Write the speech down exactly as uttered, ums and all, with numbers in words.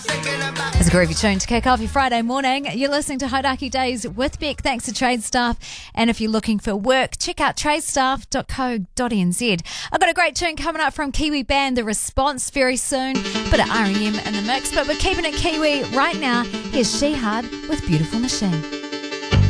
It's a groovy tune to kick off your Friday morning. You're listening to Hodaki Days with Beck, thanks to Trade Staff. And if you're looking for work, check out tradestaff dot co dot n z. I've got a great tune coming up from Kiwi band The Response very soon. Bit of R E M in the mix, but we're keeping it Kiwi right now. Here's She Hard with Beautiful Machine.